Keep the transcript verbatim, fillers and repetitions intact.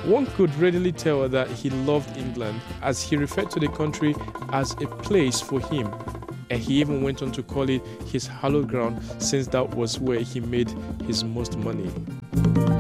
One could readily tell that he loved England, as he referred to the country as a place for him, and he even went on to call it his hallowed ground, since that was where he made his most money.